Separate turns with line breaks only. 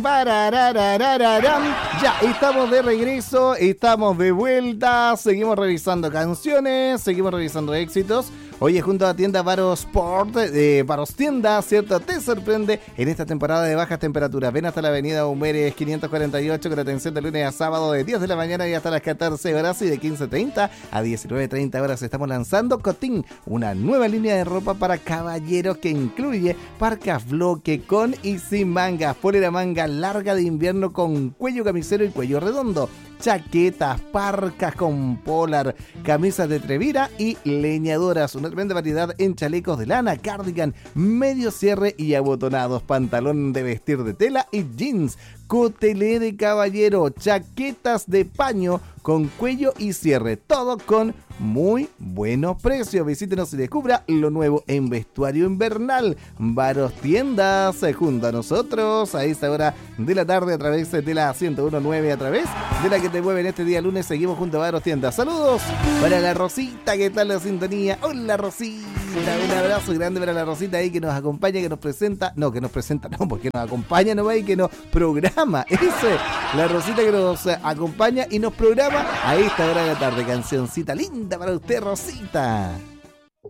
Pararararararam. Ya, estamos de regreso, estamos de vuelta, seguimos revisando canciones, seguimos revisando éxitos. Oye, junto a tienda Varo Sport, Varos Tienda, ¿cierto? Te sorprende en esta temporada de bajas temperaturas. Ven hasta la avenida Humeres 548 con atención de lunes a sábado de 10 de la mañana y hasta las 14 horas y de 15:30 a 19:30 horas. Estamos lanzando Cotín, una nueva línea de ropa para caballeros que incluye parcas bloque con y sin mangas, polera manga larga de invierno con cuello camisero y cuello redondo, chaquetas, parcas con polar, camisas de trevira y leñadoras. Una tremenda variedad en chalecos de lana, cardigan, medio cierre y abotonados, pantalón de vestir de tela y jeans, cotelé de caballero, chaquetas de paño con cuello y cierre, todo con muy buenos precios. Visítenos y descubra lo nuevo en vestuario invernal. Varos Tiendas, junto a nosotros a esta hora de la tarde a través de la 101.9, a través de la que te mueven este día lunes. Seguimos junto a Varos Tiendas. Saludos para la Rosita, ¿qué tal la sintonía? Hola Rosita, un abrazo grande para la Rosita ahí que nos acompaña, que nos presenta, no, porque nos acompaña nomás y que nos programa. Eso es, la Rosita que nos acompaña y nos programa a esta hora de la tarde. Cancioncita linda para usted, Rosita.